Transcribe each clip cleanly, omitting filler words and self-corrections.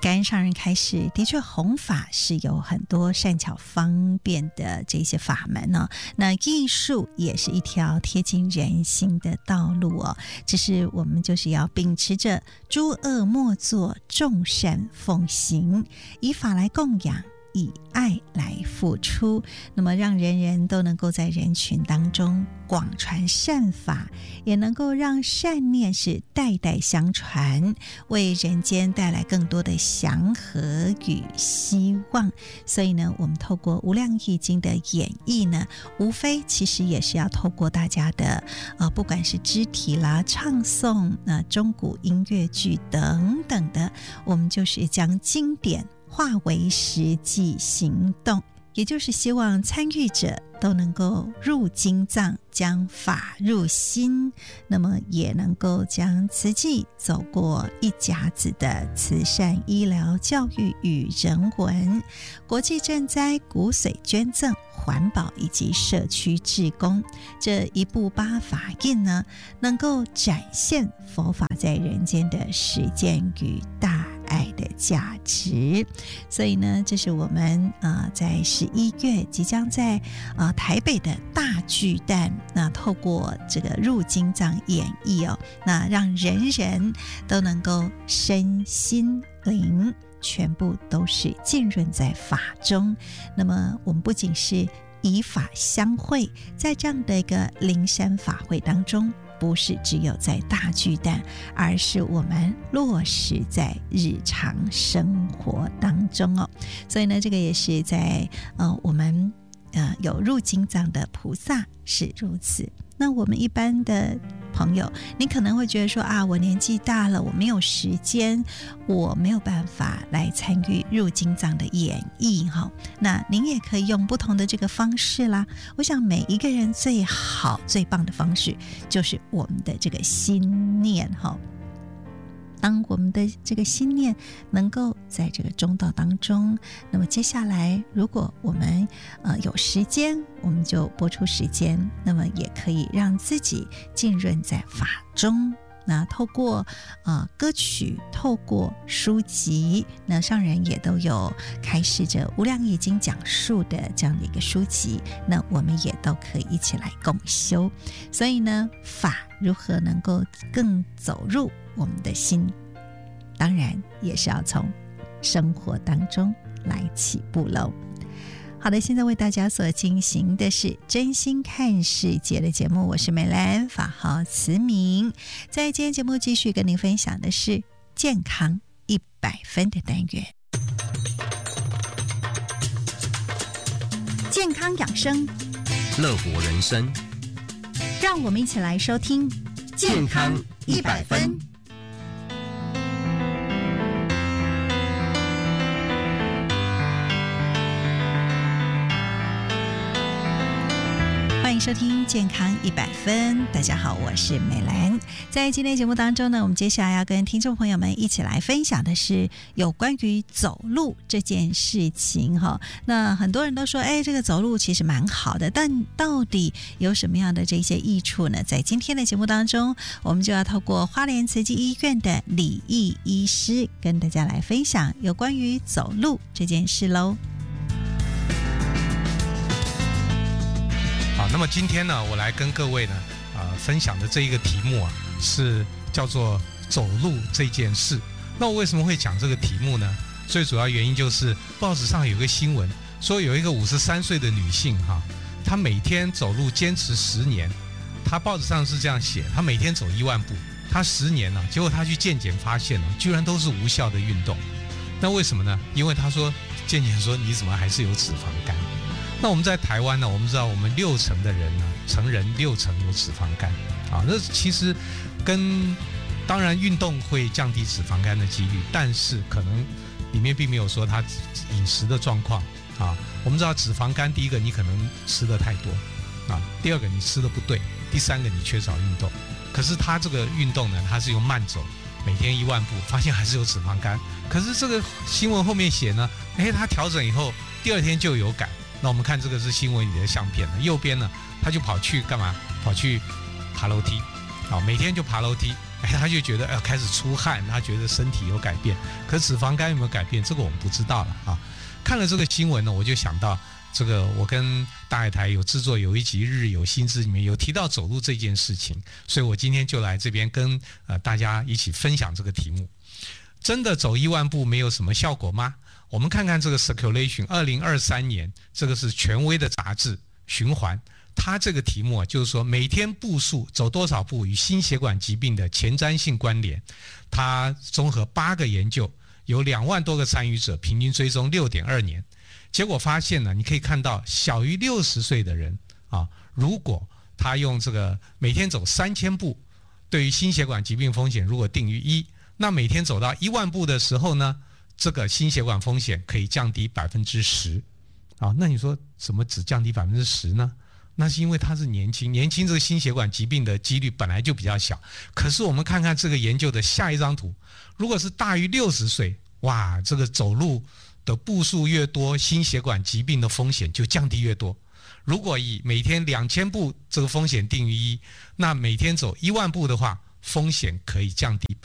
感恩上人开始，的确弘法是有很多善巧方便的这些法门哦。那艺术也是一条贴近人心的道路哦。只是我们就是要秉持着诸恶莫作，众善奉行，以法来供养，以爱来付出，那么让人人都能够在人群当中广传善法，也能够让善念是代代相传，为人间带来更多的祥和与希望。所以呢，我们透过无量易经的演绎呢，无非其实也是要透过大家的不管是肢体啦、唱诵、中古音乐剧等等的，我们就是将经典化为实际行动，也就是希望参与者都能够入经藏，将法入心，那么也能够将慈济走过一甲子的慈善医疗教育与人文、国际赈灾骨髓捐赠、环保以及社区志工这一部八法印呢，能够展现佛法在人间的实践与大爱的价值。所以呢，这是我们在11月即将在台北的大巨蛋，那透过这个入经藏演绎哦，那让人人都能够身心灵全部都是浸润在法中。那么我们不仅是以法相会，在这样的一个灵山法会当中，不是只有在大巨蛋，而是我们落实在日常生活当中哦。所以呢，这个也是在我们有入经藏的菩萨是如此。那我们一般的朋友，你可能会觉得说我年纪大了，我没有时间，我没有办法来参与入经藏的演绎哈。那您也可以用不同的这个方式啦。我想每一个人最好最棒的方式就是我们的这个心念哈。当我们的这个心念能够在这个中道当中，那么接下来如果我们有时间，我们就拨出时间，那么也可以让自己浸润在法中。那透过歌曲，透过书籍，那上人也都有开示着无量易经讲述的这样的一个书籍，那我们也都可以一起来共修。所以呢，法如何能够更走入我们的心，当然也是要从生活当中来起步喽。好的，现在为大家所进行的是真心看世界的节目，我是美兰，法号慈明。在今天节目继续跟您分享的是健康100分的单元，健康养生， 乐活人生， 让我们一起来收听健康100分。 欢迎收听健康100分，大家好，我是美兰。在今天节目当中呢，我们接下来要跟听众朋友们一起来分享的是有关于走路这件事情哈。那很多人都说这个走路其实蛮好的，但到底有什么样的这些益处呢？在今天的节目当中，我们就要透过花莲慈济医院的李义医师跟大家来分享有关于走路这件事咯。 那么今天呢，我来跟各位呢，分享的这一个题目是叫做走路这件事。那我为什么会讲这个题目呢？最主要原因就是报纸上有个新闻，说有一个53岁的女性她每天走路坚持10年，她报纸上是这样写，她每天走1万步，她10年结果她去健检发现居然都是无效的运动。那为什么呢？因为她说健检说你怎么还是有脂肪肝。那我们在台湾呢，我们知道我们60%的人呢，成人60%有脂肪肝那其实当然运动会降低脂肪肝的几率，但是可能里面并没有说他饮食的状况我们知道脂肪肝，第一个你可能吃的太多第二个你吃的不对，第三个你缺少运动。可是他这个运动呢，他是用慢走，每天1万步，发现还是有脂肪肝。可是这个新闻后面写呢，他调整以后第2天就有感。那我们看这个是新闻里的相片右边呢，他就跑去干嘛？跑去爬楼梯每天就爬楼梯。 他就觉得开始出汗，他觉得身体有改变。可脂肪肝有没有改变，这个我们不知道了啊。看了这个新闻呢，我就想到这个，我跟大爱台有制作有一集《日有新知》里面有提到走路这件事情，所以我今天就来这边跟大家一起分享这个题目。真的走1万步没有什么效果吗？我们看看这个 Circulation 2023年，这个是权威的杂志循环，它这个题目就是说每天步数走多少步与心血管疾病的前瞻性关联。它综合8个研究，有2万多个参与者，平均追踪6.2年。结果发现呢，你可以看到小于60岁的人啊，如果他用这个每天走3000步，对于心血管疾病风险如果定于1，那每天走到1万步的时候呢，这个心血管风险可以降低10%。啊，那你说怎么只降低10%呢？那是因为他是年轻，这个心血管疾病的几率本来就比较小。可是我们看看这个研究的下一张图，如果是大于60岁，哇，这个走路的步数越多，心血管疾病的风险就降低越多。如果以每天2000步这个风险定于1，那每天走1万步的话，风险可以降低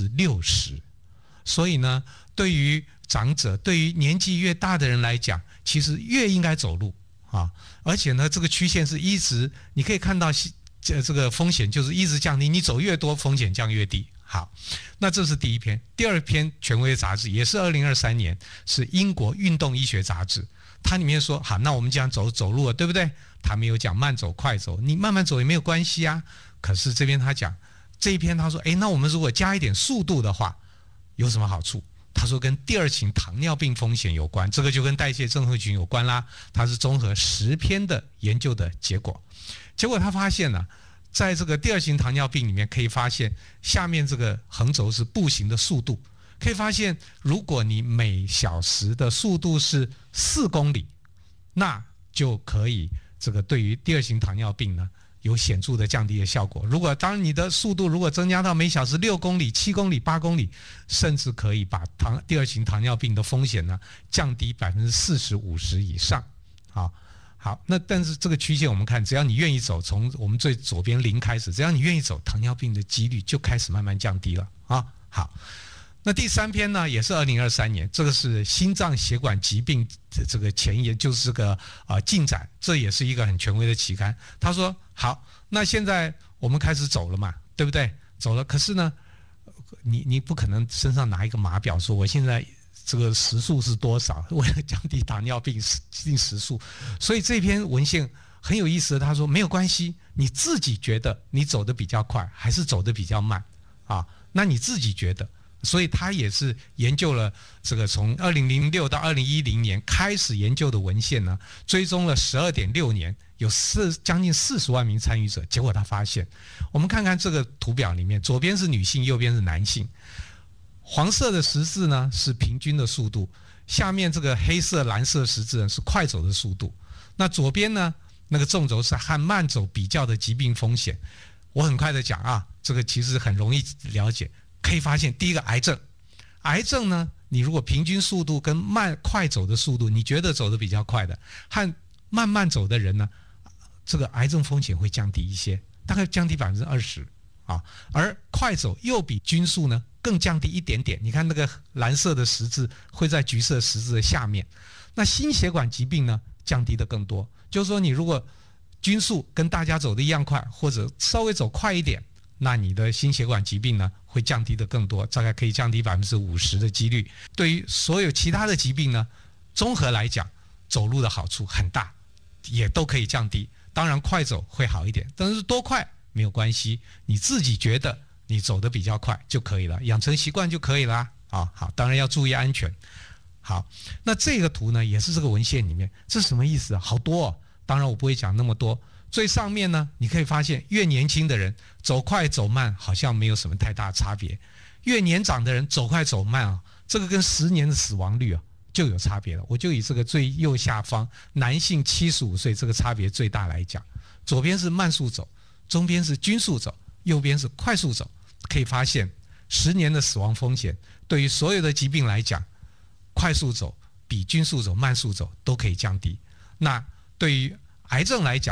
60%。所以呢，对于长者，对于年纪越大的人来讲，其实越应该走路啊。而且呢，这个曲线是一直，你可以看到这个风险就是一直降低，你走越多，风险降越低。好，那这是第一篇。第二篇权威杂志也是2023年，是英国运动医学杂志。它里面说，好，那我们讲走路了，对不对？他没有讲慢走快走，你慢慢走也没有关系啊。可是这边他讲这一篇，他说，那我们如果加一点速度的话，有什么好处？他说跟第2型糖尿病风险有关，这个就跟代谢症候群有关啦。他是综合10篇的研究的结果，结果他发现呢，在这个第2型糖尿病里面，可以发现下面这个横轴是步行的速度，可以发现如果你每小时的速度是4公里，那就可以这个对于第2型糖尿病呢有显著的降低的效果。如果当你的速度如果增加到每小时6公里、7公里、8公里，甚至可以把第2型糖尿病的风险呢降低40%、50%以上。好，那但是这个曲线我们看，只要你愿意走，从我们最左边0开始，只要你愿意走，糖尿病的几率就开始慢慢降低了啊。好，那第3篇呢也是2023年，这个是心脏血管疾病的这个前沿，就是这个进展，这也是一个很权威的期刊。他说好，那现在我们开始走了嘛，对不对？走了，可是呢，你不可能身上拿一个码表说我现在这个时速是多少，为了降低糖尿病定时速。所以这篇文献很有意思的，他说没有关系，你自己觉得你走得比较快还是走得比较慢啊？那你自己觉得。所以他也是研究了这个从2006到2010年开始研究的文献呢，追踪了12.6年，有将近40万名参与者。结果他发现，我们看看这个图表里面，左边是女性，右边是男性。黄色的十字呢是平均的速度，下面这个黑色蓝色十字呢是快走的速度。那左边呢那个纵轴是和慢走比较的疾病风险。我很快的讲啊，这个其实很容易了解。可以发现，第一个癌症呢，你如果平均速度跟快走的速度，你觉得走得比较快的，和慢慢走的人呢，这个癌症风险会降低一些，大概降低20%啊。而快走又比均速呢更降低一点点。你看那个蓝色的十字会在橘色十字的下面。那心血管疾病呢降低的更多，就是说你如果均速跟大家走的一样快，或者稍微走快一点，那你的心血管疾病呢会降低的更多，大概可以降低50%的几率。对于所有其他的疾病呢，综合来讲，走路的好处很大，也都可以降低。当然快走会好一点，但是多快没有关系，你自己觉得你走得比较快就可以了，养成习惯就可以了啊。好，当然要注意安全。好，那这个图呢也是这个文献里面，这是什么意思啊？好多哦，当然我不会讲那么多。最上面呢，你可以发现越年轻的人走快走慢好像没有什么太大差别，越年长的人走快走慢啊，这个跟10年的死亡率啊就有差别了。我就以这个最右下方男性75岁这个差别最大来讲，左边是慢速走，中边是均速走，右边是快速走。可以发现10年的死亡风险对于所有的疾病来讲，快速走比均速走慢速走都可以降低。那对于癌症来讲，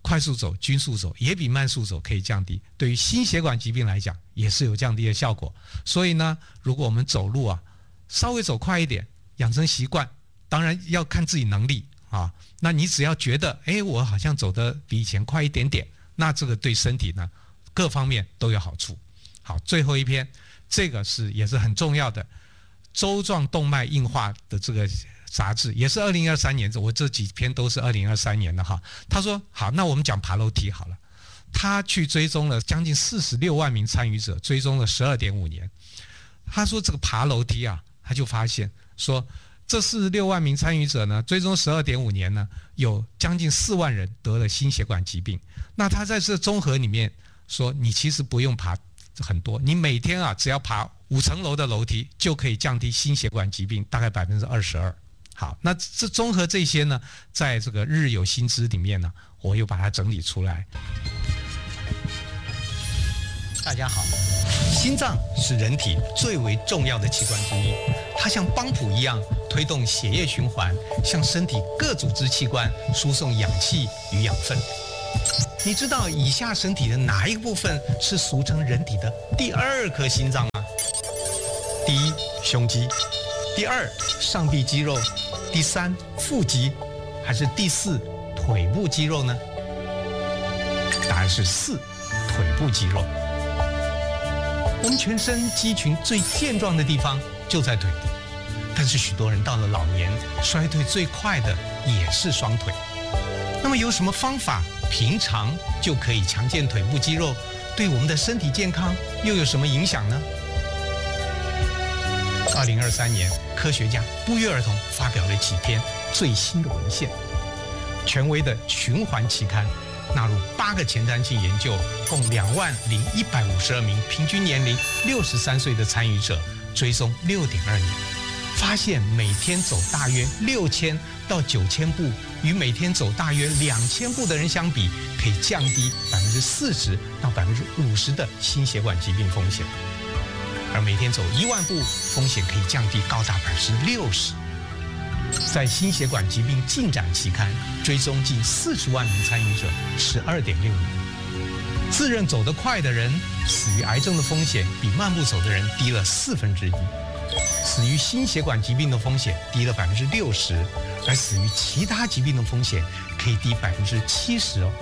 快速走、均速走也比慢速走可以降低，对于心血管疾病来讲也是有降低的效果。所以呢，如果我们走路啊，稍微走快一点，养成习惯，当然要看自己能力啊。那你只要觉得，我好像走得比以前快一点点，那这个对身体呢各方面都有好处。好，最后一篇，这个也是很重要的，周状动脉硬化的这个杂志，也是2023年，我这几篇都是2023年的哈。他说好，那我们讲爬楼梯好了。他去追踪了将近46万名参与者，追踪了12.5年。他说这个爬楼梯啊，他就发现说，这46万名参与者呢，追踪12.5年呢，有将近4万人得了心血管疾病。那他在这综合里面说，你其实不用爬很多，你每天啊只要爬5层楼的楼梯，就可以降低心血管疾病大概22%。好，那这综合这些呢，在这个日有新知里面呢，我又把它整理出来。大家好，心脏是人体最为重要的器官之一，它像帮浦一样推动血液循环，向身体各组织器官输送氧气与养分。你知道以下身体的哪一个部分是俗称人体的第2颗心脏吗？第一，胸肌；第2，上臂肌肉；第3，腹肌；还是第4，腿部肌肉呢？答案是4，腿部肌肉。我们全身肌群最健壮的地方就在腿部，但是许多人到了老年，衰退最快的也是双腿。那么有什么方法平常就可以强健腿部肌肉，对我们的身体健康又有什么影响呢？2023年，科学家不约而同发表了几篇最新的文献。权威的循环期刊纳入8个前瞻性研究，共20152名，平均年龄63岁的参与者，追踪6.2年，发现每天走大约6000到9000步，与每天走大约2000步的人相比，可以降低40%到50%的心血管疾病风险。而每天走1万步，风险可以降低高达60%。在心血管疾病进展期刊追踪近40万名参与者，12.6年。自认走得快的人，死于癌症的风险比慢步走的人低了1/4，死于心血管疾病的风险低了60%，而死于其他疾病的风险可以低70%哦。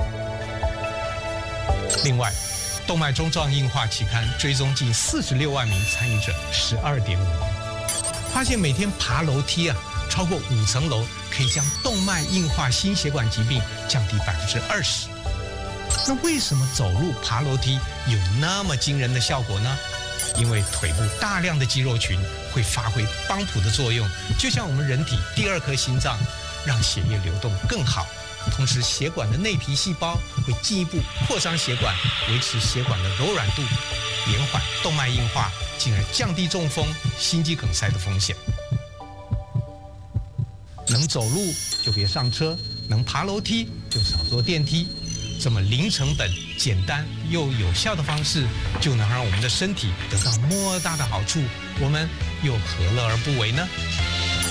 另外，动脉粥状硬化期刊追踪近46万名参与者，12.5年，发现每天爬楼梯啊，超过5层楼，可以将动脉硬化心血管疾病降低20%。那为什么走路爬楼梯有那么惊人的效果呢？因为腿部大量的肌肉群会发挥帮浦的作用，就像我们人体第2颗心脏，让血液流动更好。同时，血管的内皮细胞会进一步扩张血管，维持血管的柔软度，延缓动脉硬化，进而降低中风、心肌梗塞的风险。能走路就别上车，能爬楼梯就少坐电梯。这么零成本、简单又有效的方式，就能让我们的身体得到莫大的好处，我们又何乐而不为呢？